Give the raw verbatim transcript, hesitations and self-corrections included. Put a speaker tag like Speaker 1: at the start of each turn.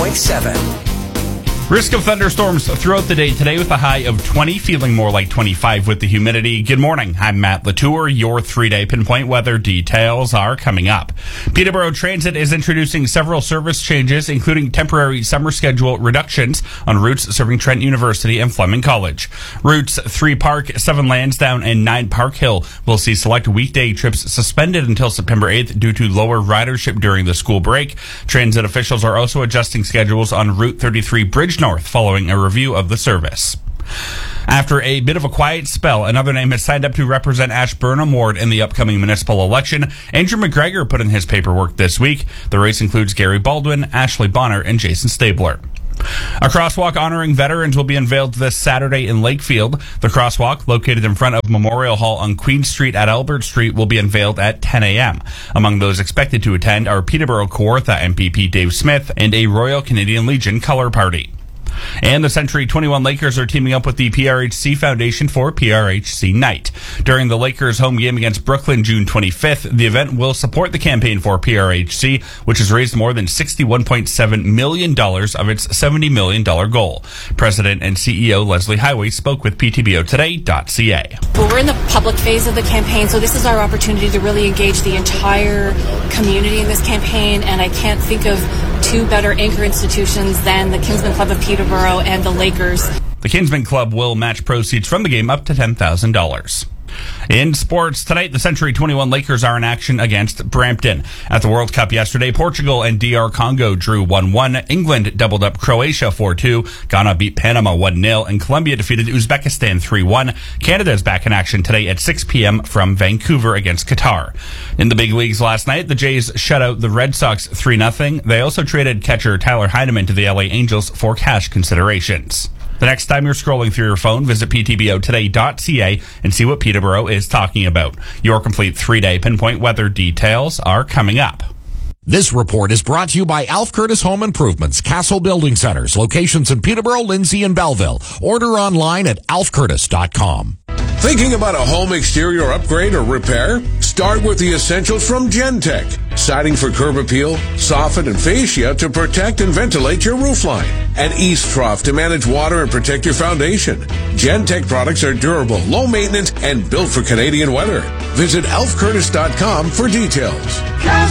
Speaker 1: point seven.
Speaker 2: Risk of thunderstorms throughout the day today with a high of twenty, feeling more like twenty-five with the humidity. Good morning. I'm Matt Latour. Your three-day pinpoint weather details are coming up. Peterborough Transit is introducing several service changes, including temporary summer schedule reductions on routes serving Trent University and Fleming College. Routes three Park, seven Lansdowne, and nine Park Hill will see select weekday trips suspended until September eighth due to lower ridership during the school break. Transit officials are also adjusting schedules on Route thirty-three Bridge North following a review of the service. After a bit of a quiet spell, another name has signed up to represent Ashburnham Ward in the upcoming municipal election. Andrew McGregor put in his paperwork this week. The race includes Gary Baldwin, Ashley Bonner, and Jason Stabler. A crosswalk honoring veterans will be unveiled this Saturday in Lakefield. The crosswalk, located in front of Memorial Hall on Queen Street at Albert Street, will be unveiled at ten a.m. Among those expected to attend are Peterborough Kawartha M P P Dave Smith and a Royal Canadian Legion color party. And the Century twenty-one Lakers are teaming up with the P R H C Foundation for P R H C Night. During the Lakers' home game against Brooklyn June twenty-fifth, the event will support the campaign for P R H C, which has raised more than sixty-one point seven million dollars of its seventy million dollars goal. President and C E O Leslie Highway spoke with P T B O today dot C A.
Speaker 3: Well, we're in the public phase of the campaign, so this is our opportunity to really engage the entire community in this campaign, and I can't think of two better anchor institutions than the Kinsman Club of Peterborough and the Lakers.
Speaker 2: The Kinsman Club will match proceeds from the game up to ten thousand dollars. In sports, tonight, the Century twenty-one Lakers are in action against Brampton. At the World Cup yesterday, Portugal and D R Congo drew one one. England doubled up Croatia four two. Ghana beat Panama one nil. And Colombia defeated Uzbekistan three one. Canada is back in action today at six p.m. from Vancouver against Qatar. In the big leagues last night, the Jays shut out the Red Sox three nothing. They also traded catcher Tyler Heineman to the L A Angels for cash considerations. The next time you're scrolling through your phone, visit P T B O today dot C A and see what Peterborough is talking about. Your complete three-day pinpoint weather details are coming up.
Speaker 4: This report is brought to you by Alf Curtis Home Improvements, Castle Building Centers, locations in Peterborough, Lindsay, and Belleville. Order online at alf curtis dot com.
Speaker 5: Thinking about a home exterior upgrade or repair? Start with the essentials from Gentech. Siding for curb appeal, soffit, and fascia to protect and ventilate your roofline. And east trough to manage water and protect your foundation. Gentech products are durable, low maintenance, and built for Canadian weather. Visit alf curtis dot com for details.